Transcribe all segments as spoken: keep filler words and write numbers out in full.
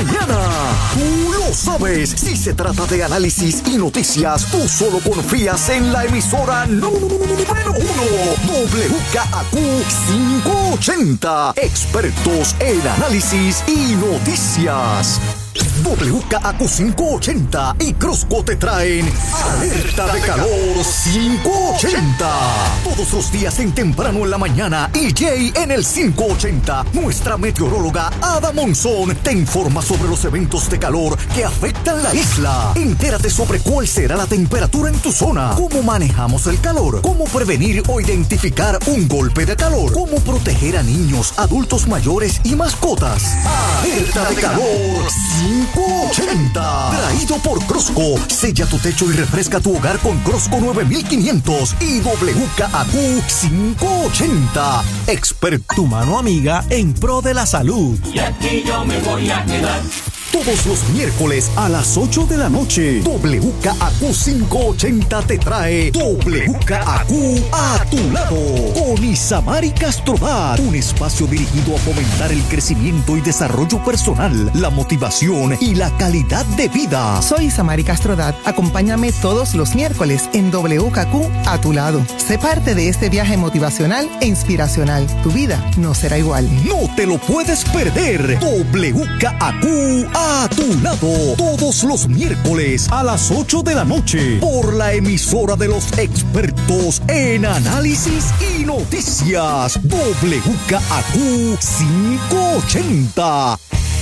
mañana. Tú lo sabes. Si se trata de análisis y noticias, tú solo confías en la emisora número uno, W K A Q quinientos ochenta. Expertos en análisis y noticias. W K A Q quinientos ochenta y Crosco te traen Alerta de Calor quinientos ochenta. Todos los días en temprano en la mañana y Jay en el quinientos ochenta. Nuestra meteoróloga Ada Monzón te informa sobre los eventos de calor que afectan la isla. Entérate sobre cuál será la temperatura en tu zona, cómo manejamos el calor, cómo prevenir o identificar un golpe de calor, cómo proteger a niños, adultos mayores y mascotas. Alerta de Calor quinientos ochenta. Traído por Crosco. Sella tu techo y refresca tu hogar con Crosco nueve mil quinientos y W K A Q quinientos ochenta. Experto. Tu mano amiga en pro de la salud. Y aquí yo me voy a quedar. Todos los miércoles a las ocho de la noche, W K A Q quinientos ochenta te trae W K A Q a tu lado con Isamari Castrodat, un espacio dirigido a fomentar el crecimiento y desarrollo personal, la motivación y la calidad de vida. Soy Isamari Castrodat. Acompáñame todos los miércoles en W K A Q a tu lado. Sé parte de este viaje motivacional e inspiracional. Tu vida no será igual. No te lo puedes perder. W K A Q a tu lado, todos los miércoles a las ocho de la noche, por la emisora de los expertos en análisis y noticias, W K A Q quinientos ochenta.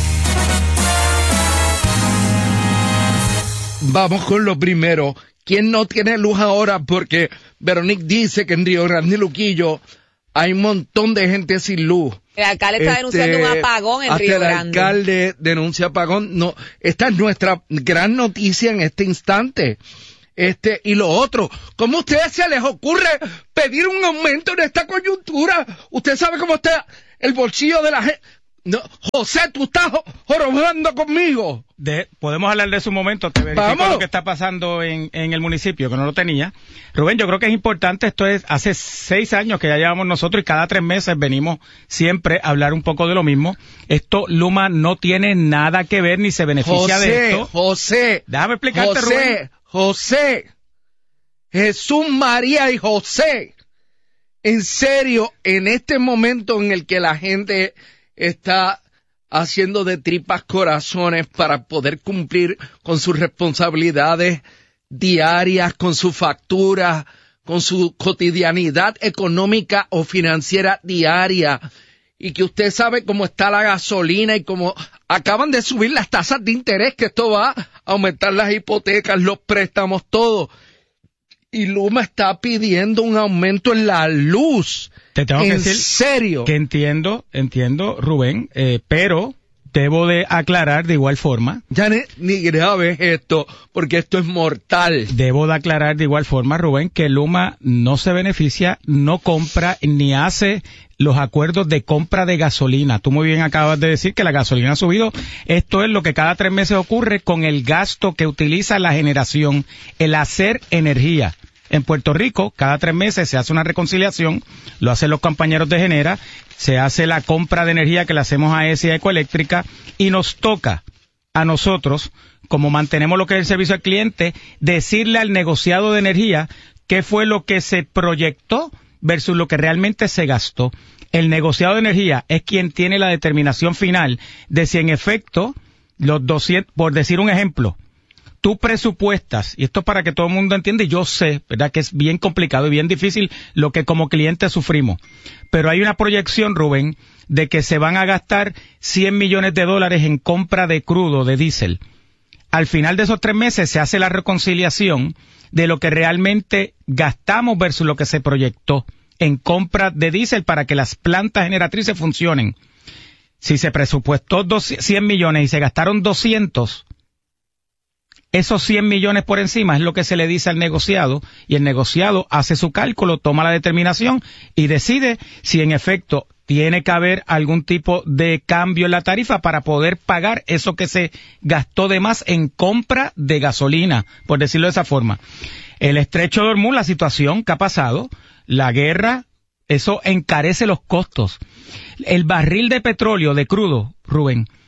Vamos con lo primero. ¿Quién no tiene luz ahora? Porque Veronique dice que en Río Grande y Luquillo hay un montón de gente sin luz. El alcalde está este, denunciando un apagón en Río Grande. El alcalde denuncia apagón. No, esta es nuestra gran noticia en este instante. Este, y lo otro, ¿cómo a ustedes se les ocurre pedir un aumento en esta coyuntura? Usted sabe cómo está el bolsillo de la gente. No, José, tú estás jorobando conmigo. De, podemos hablar de eso un momento. Te verifico lo que está pasando en, en el municipio, que no lo tenía. Rubén, yo creo que es importante. Esto es hace seis años que ya llevamos nosotros y cada tres meses venimos siempre a hablar un poco de lo mismo. Esto, Luma, no tiene nada que ver ni se beneficia José, de esto. José, déjame explicarte, José, Rubén. José, Jesús, María y José. En serio, en este momento en el que la gente está haciendo de tripas corazones para poder cumplir con sus responsabilidades diarias, con su factura, con su cotidianidad económica o financiera diaria, y que usted sabe cómo está la gasolina y cómo acaban de subir las tasas de interés, que esto va a aumentar las hipotecas, los préstamos, todo. Y Luma está pidiendo un aumento en la luz. Te tengo ¿En que decir serio? Que entiendo, entiendo, Rubén, eh, pero debo de aclarar de igual forma. Ya ni, ni grave esto, porque esto es mortal. Debo de aclarar de igual forma, Rubén, que Luma no se beneficia, no compra ni hace los acuerdos de compra de gasolina. Tú muy bien acabas de decir que la gasolina ha subido. Esto es lo que cada tres meses ocurre con el gasto que utiliza la generación, el hacer energía. En Puerto Rico, cada tres meses se hace una reconciliación, lo hacen los compañeros de Genera, se hace la compra de energía que le hacemos a E S I a Ecoeléctrica y nos toca a nosotros, como mantenemos lo que es el servicio al cliente, decirle al negociado de energía qué fue lo que se proyectó versus lo que realmente se gastó. El negociado de energía es quien tiene la determinación final de si en efecto los doscientos, por decir un ejemplo, tú presupuestas, y esto para que todo el mundo entienda, y yo sé, ¿verdad?, que es bien complicado y bien difícil lo que como cliente sufrimos. Pero hay una proyección, Rubén, de que se van a gastar cien millones de dólares en compra de crudo, de diésel. Al final de esos tres meses se hace la reconciliación de lo que realmente gastamos versus lo que se proyectó en compra de diésel para que las plantas generatrices funcionen. Si se presupuestó cien millones y se gastaron doscientos, esos cien millones por encima es lo que se le dice al negociado, y el negociado hace su cálculo, toma la determinación y decide si en efecto tiene que haber algún tipo de cambio en la tarifa para poder pagar eso que se gastó de más en compra de gasolina, por decirlo de esa forma. El estrecho de Hormuz, la situación que ha pasado, la guerra, eso encarece los costos. El barril de petróleo, de crudo, Rubén,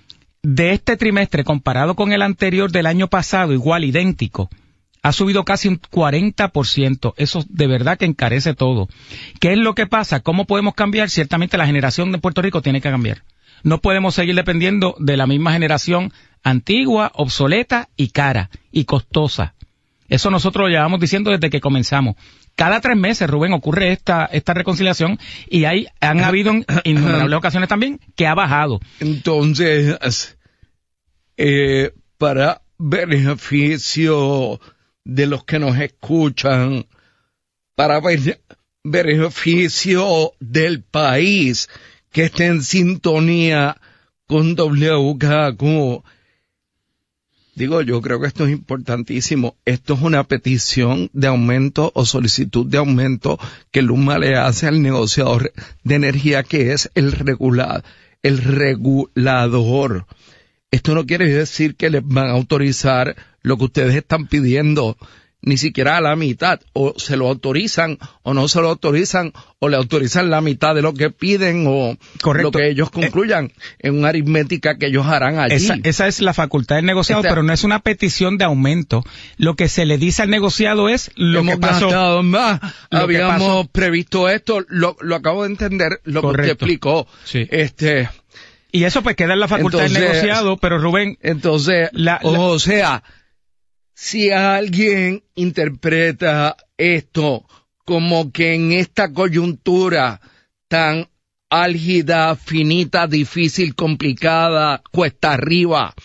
de este trimestre comparado con el anterior del año pasado, igual, idéntico, ha subido casi un cuarenta por ciento. Eso de verdad que encarece todo. ¿Qué es lo que pasa? ¿Cómo podemos cambiar? Ciertamente la generación de Puerto Rico tiene que cambiar. No podemos seguir dependiendo de la misma generación antigua, obsoleta y cara y costosa. Eso nosotros lo llevamos diciendo desde que comenzamos. Cada tres meses, Rubén, ocurre esta esta reconciliación y hay han habido en innumerables ocasiones también que ha bajado. Entonces, eh, para beneficio de los que nos escuchan, para be- beneficio del país que esté en sintonía con W K Q, digo, yo creo que esto es importantísimo. Esto es una petición de aumento o solicitud de aumento que Luma le hace al negociador de energía, que es el regular, el regulador. Esto no quiere decir que les van a autorizar lo que ustedes están pidiendo, ni siquiera a la mitad. O se lo autorizan o no se lo autorizan, o le autorizan la mitad de lo que piden, o Correcto. lo que ellos concluyan eh, en una aritmética que ellos harán allí. Esa, esa es la facultad del negociado, Esta, pero no es una petición de aumento. Lo que se le dice al negociado es lo hemos que pasó. Gastado más, lo habíamos previsto esto, lo, lo acabo de entender, lo Correcto. que usted explicó. Sí. Este... Y eso pues queda en la facultad entonces, del negociado, pero Rubén... Entonces, la, la, o sea, si alguien interpreta esto como que en esta coyuntura tan álgida, finita, difícil, complicada, cuesta arriba,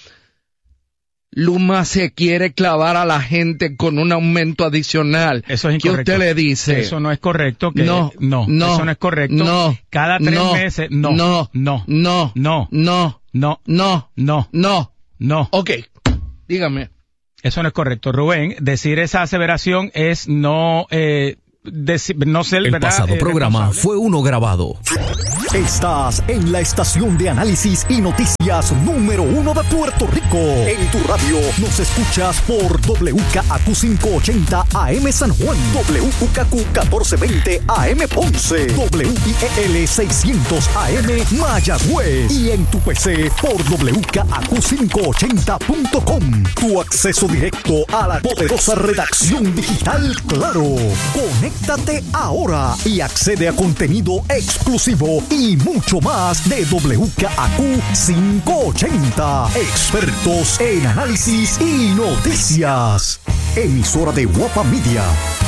Luma se quiere clavar a la gente con un aumento adicional. Eso es incorrecto. ¿Qué usted le dice? Eso no es correcto. Que, no, no, no, eso no es correcto. No, cada tres no, meses, no, no, no, no, no, no, no, no, no, no, no. Ok, dígame. Eso no es correcto, Rubén. Decir esa aseveración es no, eh, deci- no ser, El ¿verdad? pasado eh, programa fue uno grabado. Estás en la estación de análisis y noticias número uno de Puerto Rico. En tu radio nos escuchas por W K A Q quinientos ochenta A M San Juan, W K Q catorce veinte A M Ponce, W I E L seiscientos A M Mayagüez y en tu P C por W K A Q quinientos ochenta punto com. Tu acceso directo a la poderosa redacción digital Claro. Conéctate ahora y accede a contenido exclusivo y mucho más de W K A Q quinientos ochenta. Expertos en análisis y noticias. Emisora de Guapa Media.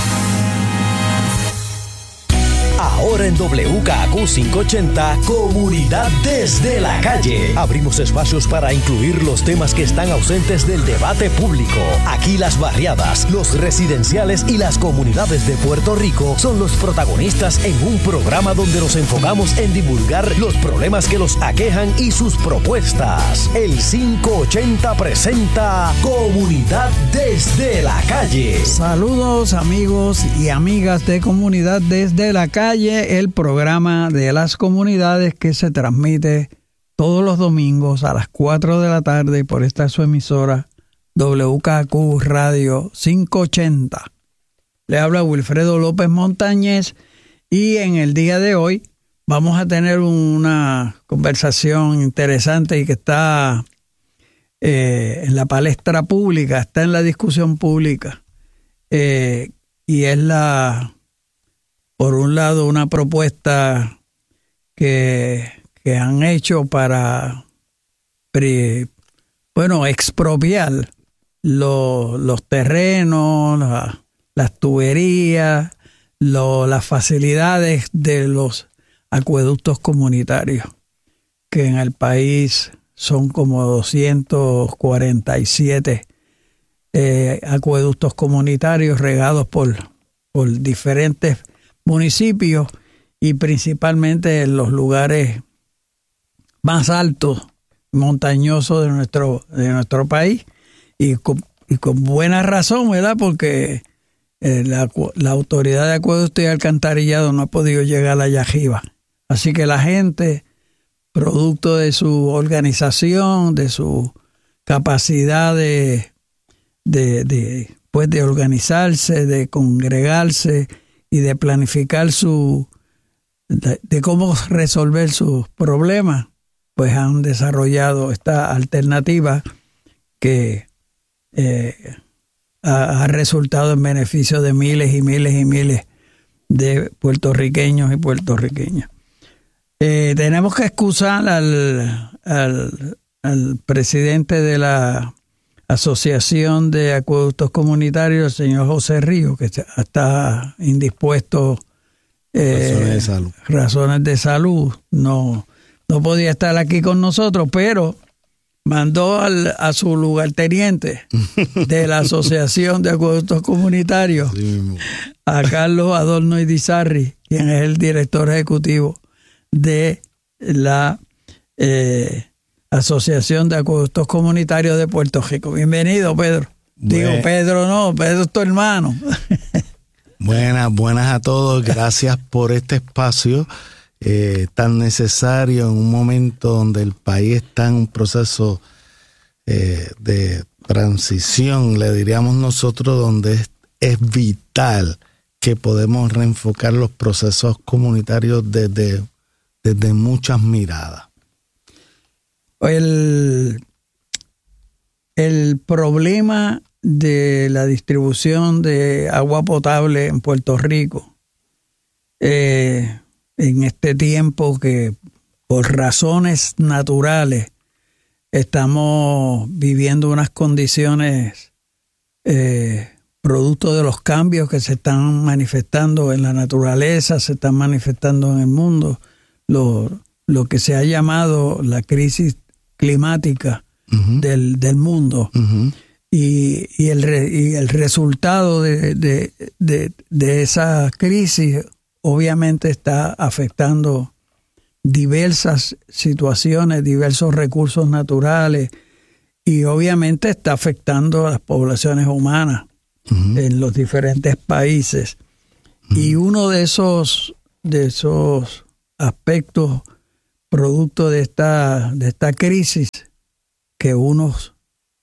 Ahora en W K A Q quinientos ochenta, Comunidad desde la calle. Abrimos espacios para incluir los temas que están ausentes del debate público. Aquí las barriadas, los residenciales y las comunidades de Puerto Rico son los protagonistas en un programa donde nos enfocamos en divulgar los problemas que los aquejan y sus propuestas. El quinientos ochenta presenta Comunidad desde la calle. Saludos amigos y amigas de Comunidad desde la calle. El programa de las comunidades que se transmite todos los domingos a las cuatro de la tarde por esta su emisora W K A Q Radio quinientos ochenta. Le habla Wilfredo López Montañez y en el día de hoy vamos a tener una conversación interesante y que está eh, en la palestra pública, está en la discusión pública eh, y es la... Por un lado, una propuesta que, que han hecho para, bueno, expropiar lo, los terrenos, la, las tuberías, lo, las facilidades de los acueductos comunitarios, que en el país son como doscientos cuarenta y siete eh, acueductos comunitarios regados por, por diferentes municipios y principalmente en los lugares más altos, montañosos de nuestro de nuestro país y con, y con buena razón, ¿verdad? Porque eh, la, la autoridad de acueducto y alcantarillado no ha podido llegar allá arriba. Así que la gente, producto de su organización, de su capacidad de de, de, pues de organizarse, de congregarse y de planificar su de, de cómo resolver sus problemas, pues han desarrollado esta alternativa que eh, ha, ha resultado en beneficio de miles y miles y miles de puertorriqueños y puertorriqueñas. Eh, tenemos que excusar al, al, al presidente de la Asociación de Acueductos Comunitarios, el señor José Río, que está indispuesto. Eh, razones de salud. Razones de salud. No, no podía estar aquí con nosotros, pero mandó al, a su lugarteniente de la Asociación de Acueductos Comunitarios, sí, a Carlos Adorno Idizarri, quien es el director ejecutivo de la eh, Asociación de Acueductos Comunitarios de Puerto Rico. Bienvenido, Pedro. Bueno. Digo, Pedro no, Pedro es tu hermano. Buenas, buenas a todos. Gracias por este espacio eh, tan necesario en un momento donde el país está en un proceso eh, de transición, le diríamos nosotros, donde es, es vital que podemos reenfocar los procesos comunitarios desde, desde muchas miradas. El, el problema de la distribución de agua potable en Puerto Rico, eh, en este tiempo que por razones naturales estamos viviendo unas condiciones eh, producto de los cambios que se están manifestando en la naturaleza, se están manifestando en el mundo, lo, lo que se ha llamado la crisis climática uh-huh. del, del mundo. Uh-huh. Y, y, el re, y el resultado de, de, de, de esa crisis obviamente está afectando diversas situaciones, diversos recursos naturales, y obviamente está afectando a las poblaciones humanas uh-huh. en los diferentes países. Uh-huh. Y uno de esos, de esos aspectos producto de esta, de esta crisis, que unos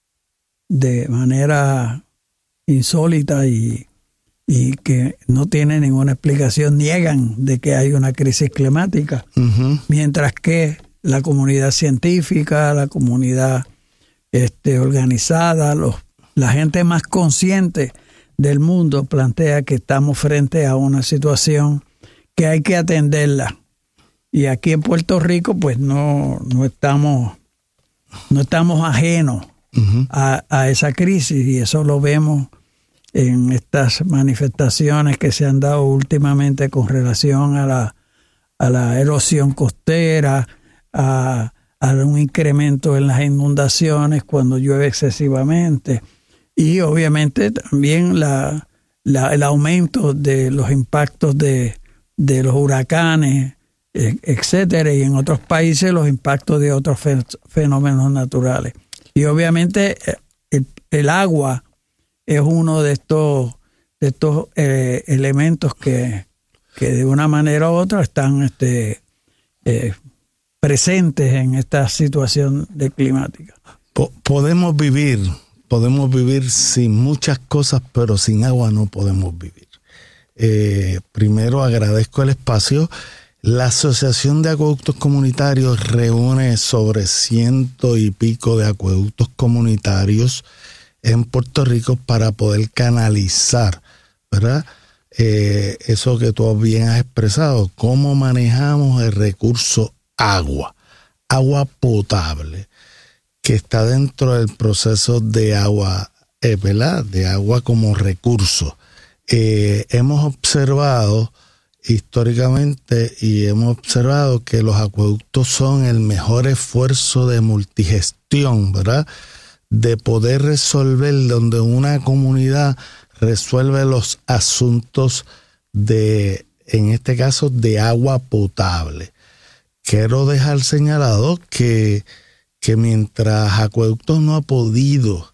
de manera insólita y, y que no tiene ninguna explicación niegan de que hay una crisis climática, uh-huh. mientras que la comunidad científica, la comunidad este, organizada, los, la gente más consciente del mundo plantea que estamos frente a una situación que hay que atenderla. Y aquí en Puerto Rico, pues no, no estamos, no estamos ajenos uh-huh. a, a esa crisis, y eso lo vemos en estas manifestaciones que se han dado últimamente con relación a la, a la erosión costera, a, a un incremento en las inundaciones cuando llueve excesivamente, y obviamente también la, la, el aumento de los impactos de, de los huracanes, etcétera, y en otros países los impactos de otros fenómenos naturales. Y obviamente el, el agua es uno de estos, de estos eh, elementos que, que de una manera u otra están este, eh, presentes en esta situación de climática. Po- podemos vivir, podemos vivir sin muchas cosas, pero sin agua no podemos vivir. Eh, primero agradezco el espacio. La Asociación de Acueductos Comunitarios reúne sobre ciento y pico de acueductos comunitarios en Puerto Rico para poder canalizar, ¿verdad? Eh, eso que tú bien has expresado, cómo manejamos el recurso agua, agua potable, que está dentro del proceso de agua, eh, ¿verdad? De agua como recurso. Eh, hemos observado históricamente y hemos observado que los acueductos son el mejor esfuerzo de multigestión, ¿verdad? De poder resolver, donde una comunidad resuelve los asuntos de, en este caso, de agua potable. Quiero dejar señalado que, que mientras Acueductos no ha podido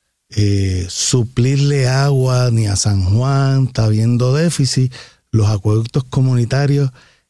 eh, suplirle agua ni a San Juan, está habiendo déficit, los acueductos comunitarios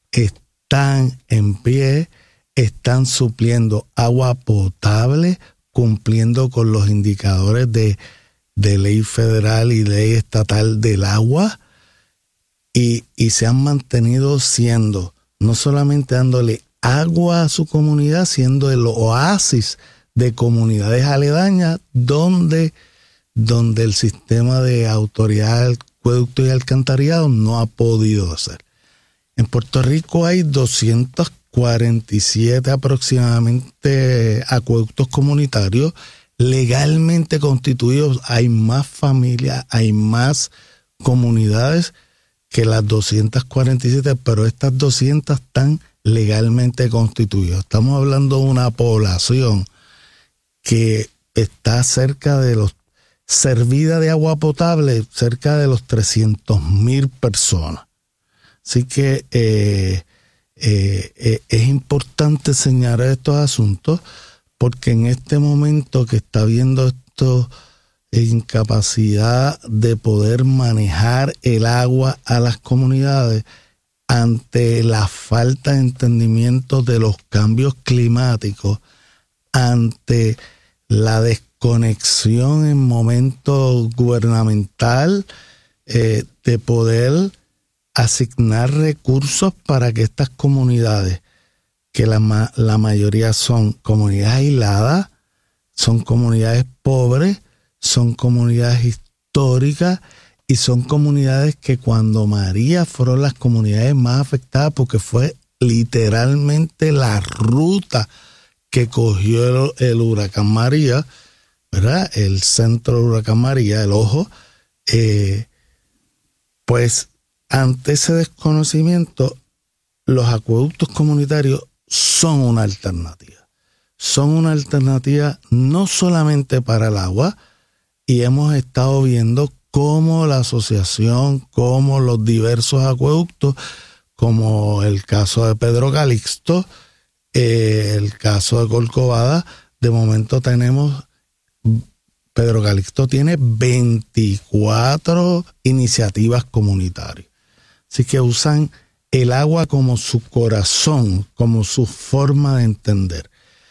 están en pie, están supliendo agua potable, cumpliendo con los indicadores de, de ley federal y ley estatal del agua, y, y se han mantenido siendo, no solamente dándole agua a su comunidad, siendo el oasis de comunidades aledañas donde, donde el sistema de autoridad de acueducto y alcantarillado no ha podido hacer. En Puerto Rico hay doscientos cuarenta y siete aproximadamente acueductos comunitarios legalmente constituidos. Hay más familias, hay más comunidades que las doscientas cuarenta y siete, pero estas doscientas están legalmente constituidas. Estamos hablando de una población que está cerca de los, servida de agua potable, cerca de los trescientos mil personas. Así que eh, eh, eh, es importante señalar estos asuntos, porque en este momento que está habiendo esto, incapacidad de poder manejar el agua a las comunidades ante la falta de entendimiento de los cambios climáticos, ante la desconexión en momento gubernamental eh, de poder asignar recursos para que estas comunidades, que la, la mayoría son comunidades aisladas, son comunidades pobres, son comunidades históricas y son comunidades que cuando María fueron las comunidades más afectadas, porque fue literalmente la ruta que cogió el, el huracán María, ¿verdad? El centro del huracán María, el ojo, eh, pues ante ese desconocimiento, los acueductos comunitarios son una alternativa. Son una alternativa no solamente para el agua, y hemos estado viendo cómo la asociación, cómo los diversos acueductos, como el caso de Pedro Calixto, eh, el caso de Corcovada, de momento tenemos, Pedro Calixto tiene veinticuatro iniciativas comunitarias. Así que usan el agua como su corazón, como su forma de entender.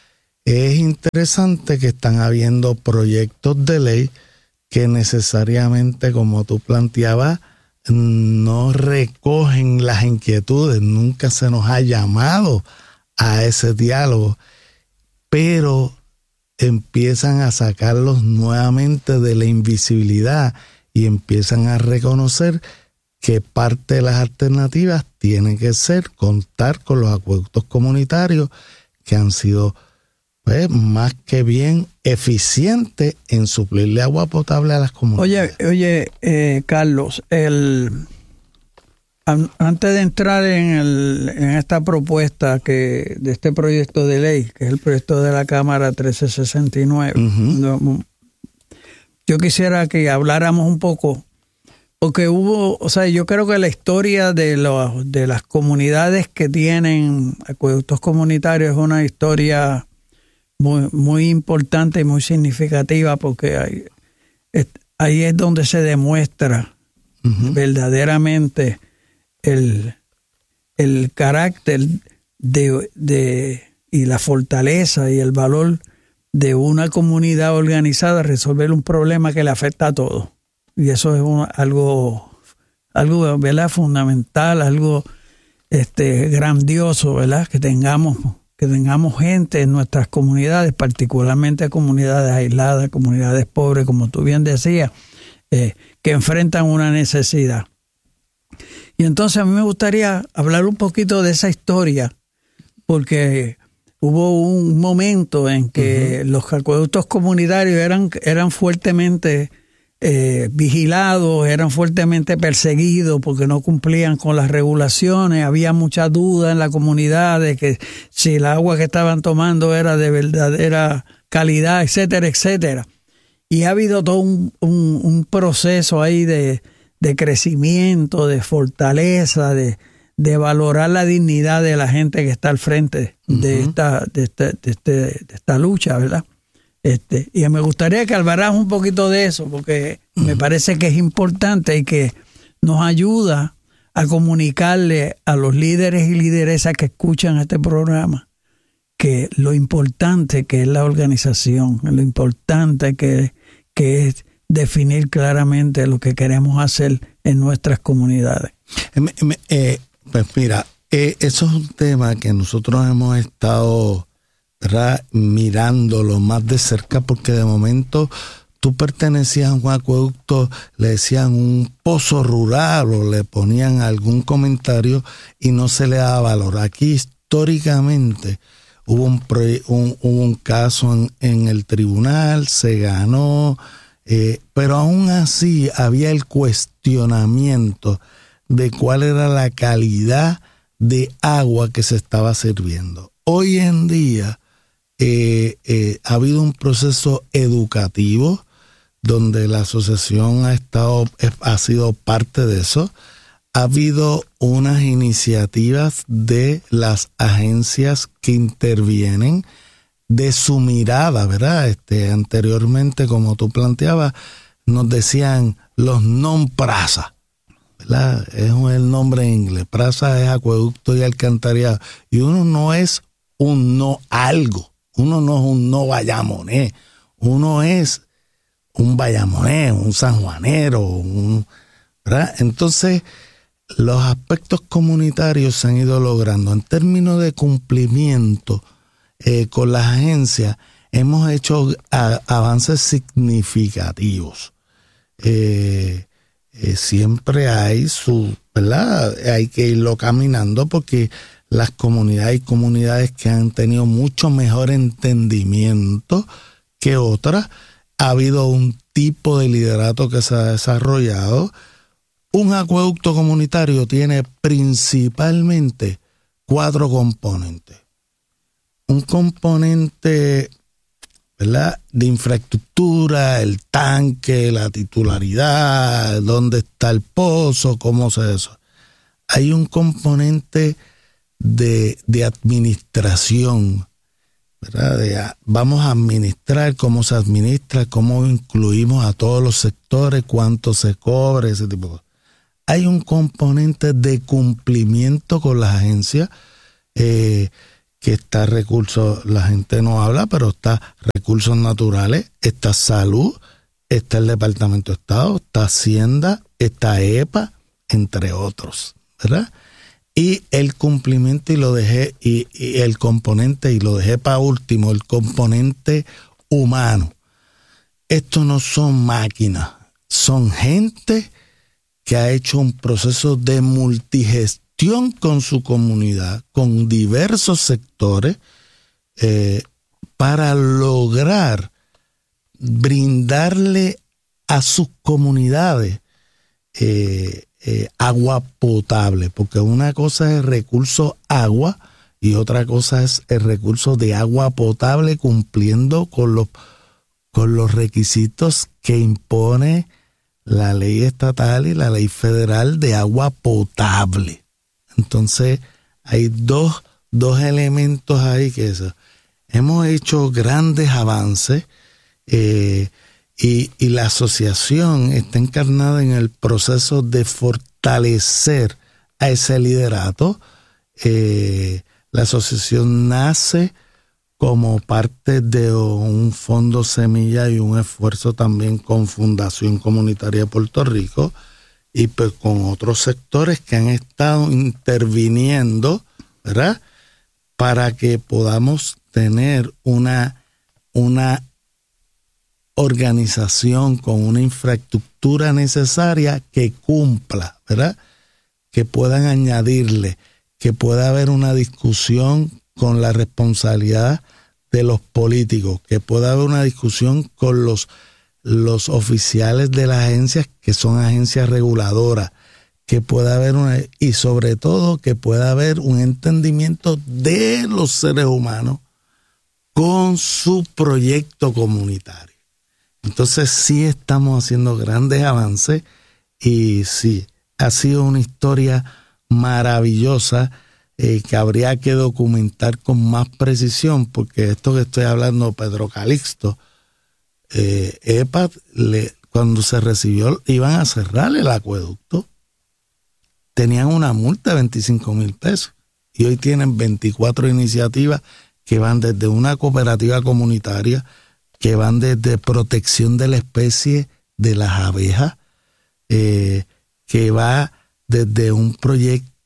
Es interesante que están habiendo proyectos de ley que necesariamente, como tú planteabas, no recogen las inquietudes. Nunca se nos ha llamado a ese diálogo, pero empiezan a sacarlos nuevamente de la invisibilidad y empiezan a reconocer que parte de las alternativas tiene que ser contar con los acueductos comunitarios que han sido pues, más que bien eficientes en suplirle agua potable a las comunidades. Oye, oye eh, Carlos, el, an, antes de entrar en, el, en esta propuesta que de este proyecto de ley, que es el proyecto de la Cámara trece sesenta y nueve, uh-huh. yo quisiera que habláramos un poco. Porque hubo, o sea, yo creo que la historia de, los, de las comunidades que tienen acueductos comunitarios es una historia muy, muy importante y muy significativa, porque ahí, es, ahí es donde se demuestra uh-huh. verdaderamente el, el carácter de, de, y la fortaleza y el valor de una comunidad organizada a resolver un problema que le afecta a todos. Y eso es un, algo, algo, ¿verdad? Fundamental, algo este, grandioso, ¿verdad? Que tengamos, que tengamos gente en nuestras comunidades, particularmente comunidades aisladas, comunidades pobres, como tú bien decías, eh, que enfrentan una necesidad. Y entonces a mí me gustaría hablar un poquito de esa historia, porque hubo un momento en que uh-huh. los acueductos comunitarios eran, eran fuertemente Eh, vigilados, eran fuertemente perseguidos porque no cumplían con las regulaciones. Había mucha duda en la comunidad de que si el agua que estaban tomando era de verdadera calidad, etcétera, etcétera. Y ha habido todo un, un, un proceso ahí de, de crecimiento, de fortaleza, de, de valorar la dignidad de la gente que está al frente uh-huh. de, esta, de, este, de, este, de esta lucha, ¿verdad? Este, y me gustaría que hablaras un poquito de eso, porque uh-huh. me parece que es importante y que nos ayuda a comunicarle a los líderes y lideresas que escuchan este programa que lo importante que es la organización, lo importante que, que es definir claramente lo que queremos hacer en nuestras comunidades. Eh, eh, pues mira, Eh, eso es un tema que nosotros hemos estado, ¿verdad?, mirándolo más de cerca, porque de momento tú pertenecías a un acueducto, le decían un pozo rural o le ponían algún comentario y no se le daba valor. Aquí históricamente hubo un, un, hubo un caso en, en el tribunal, se ganó, eh, pero aún así había el cuestionamiento de cuál era la calidad de agua que se estaba sirviendo. Hoy en día eh, eh, ha habido un proceso educativo donde la asociación ha estado, ha sido parte de eso. Ha habido unas iniciativas de las agencias que intervienen, de su mirada, ¿verdad? Este, anteriormente, como tú planteabas, nos decían los non-prasa, ¿verdad? Es el nombre en inglés. Prasa es acueducto y alcantarillado. Y uno no es un no algo. Uno no es un no bayamoné. Uno es un bayamoné, un sanjuanero, un, ¿verdad? Entonces, los aspectos comunitarios se han ido logrando. En términos de cumplimiento eh, con las agencias, hemos hecho a, avances significativos. Eh, Eh, siempre hay su, ¿verdad? Hay que irlo caminando porque las comunidades y comunidades que han tenido mucho mejor entendimiento que otras, ha habido un tipo de liderato que se ha desarrollado. Un acueducto comunitario tiene principalmente cuatro componentes. Un componente, ¿verdad?, de infraestructura, el tanque, la titularidad, dónde está el pozo, cómo se eso. Hay un componente de, de administración, ¿verdad? De, vamos a administrar, cómo se administra, cómo incluimos a todos los sectores, cuánto se cobra, ese tipo de cosas. Hay un componente de cumplimiento con las agencias, eh, que está recursos, la gente no habla, pero está recursos naturales, está salud, está el Departamento de Estado, está Hacienda, está E P A, entre otros, ¿verdad? Y el cumplimiento, y lo dejé, y, y el componente, y lo dejé para último, el componente humano. Estos no son máquinas, son gente que ha hecho un proceso de multigestión con su comunidad, con diversos sectores, eh, para lograr brindarle a sus comunidades eh, eh, agua potable, porque una cosa es el recurso agua y otra cosa es el recurso de agua potable cumpliendo con los, con los requisitos que impone la ley estatal y la ley federal de agua potable. Entonces, hay dos, dos elementos ahí que eso. Hemos hecho grandes avances eh, y, y la asociación está encarnada en el proceso de fortalecer a ese liderato. Eh, la asociación nace como parte de un fondo semilla y un esfuerzo también con Fundación Comunitaria de Puerto Rico, y pues con otros sectores que han estado interviniendo, ¿verdad?, para que podamos tener una, una organización con una infraestructura necesaria que cumpla, ¿verdad?, que puedan añadirle, que pueda haber una discusión con la responsabilidad de los políticos, que pueda haber una discusión con los los oficiales de las agencias, que son agencias reguladoras, que pueda haber una, y sobre todo que pueda haber un entendimiento de los seres humanos con su proyecto comunitario. Entonces sí estamos haciendo grandes avances y sí, ha sido una historia maravillosa eh, que habría que documentar con más precisión, porque esto que estoy hablando, Pedro Calixto, Eh, E P A, le, cuando se recibió, iban a cerrar el acueducto, tenían una multa de veinticinco mil pesos y hoy tienen veinticuatro iniciativas que van desde una cooperativa comunitaria, que van desde protección de la especie de las abejas, eh, que va desde un proyecto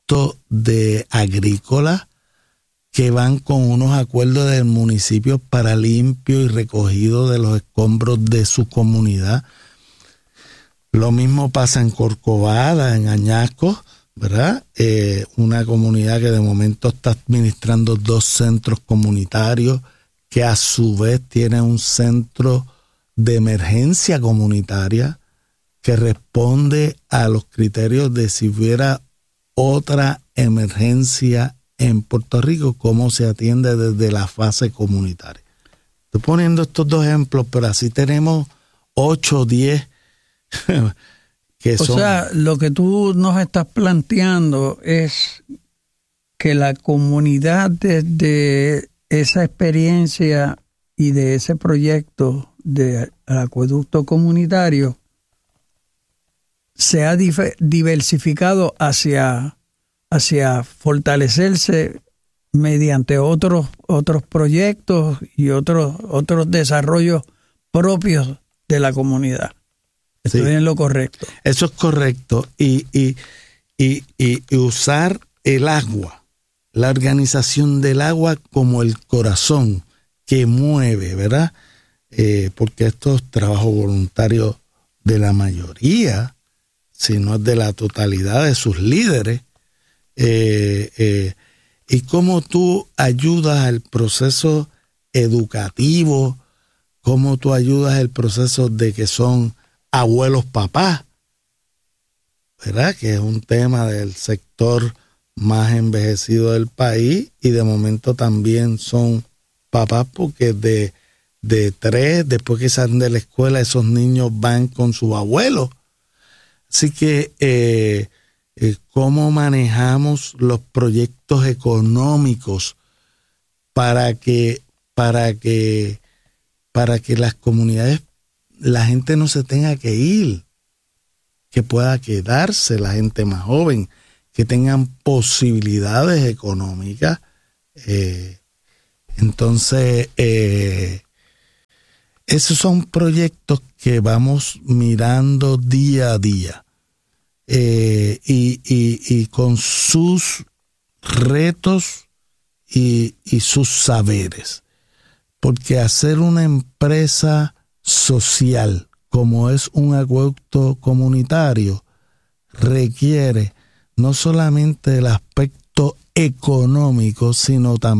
proyectos de agrícola que van con unos acuerdos del municipio para limpio y recogido de los escombros de su comunidad. Lo mismo pasa en Corcovada, en Añasco, ¿verdad? Eh, una comunidad que de momento está administrando dos centros comunitarios que a su vez tiene un centro de emergencia comunitaria que responde a los criterios de si hubiera otra emergencia en Puerto Rico, cómo se atiende desde la fase comunitaria. Estoy poniendo estos dos ejemplos, pero así tenemos ocho o diez que o son... sea, lo que tú nos estás planteando es que la comunidad desde esa experiencia y de ese proyecto de acueducto comunitario se ha diversificado hacia, hacia fortalecerse mediante otros, otros proyectos y otros, otros desarrollos propios de la comunidad. Estoy sí, en lo correcto. Eso es correcto. Y, y, y, y, y usar el agua, la organización del agua como el corazón que mueve, ¿verdad? Eh, porque esto es trabajo voluntario de la mayoría, si no es de la totalidad de sus líderes. Eh, eh, y cómo tú ayudas al proceso educativo, cómo tú ayudas el proceso de que son abuelos papás, ¿verdad? Que es un tema del sector más envejecido del país y de momento también son papás porque de, de tres, después que salen de la escuela, esos niños van con sus abuelos. Así que, eh, eh, ¿cómo manejamos los proyectos económicos para que, para que, para que las comunidades, la gente no se tenga que ir, que pueda quedarse la gente más joven, que tengan posibilidades económicas? Eh, entonces, eh, esos son proyectos que vamos mirando día a día eh, y, y, y con sus retos y, y sus saberes. Porque hacer una empresa social como es un acueducto comunitario requiere no solamente el aspecto económico, sino también